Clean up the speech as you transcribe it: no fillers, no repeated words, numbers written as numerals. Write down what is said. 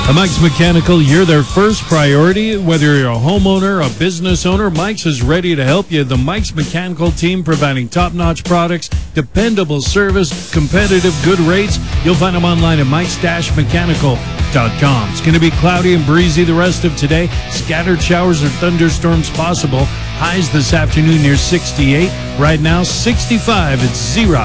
Mike's Mechanical, you're their first priority. Whether you're a homeowner, a business owner, Mike's is ready to help you. The Mike's Mechanical team providing top-notch products, dependable service, competitive, good rates. You'll find them online at mikes-mechanical.com. It's going to be cloudy and breezy the rest of today. Scattered showers or thunderstorms possible. Highs this afternoon near 68. Right now, 65 at Xerox.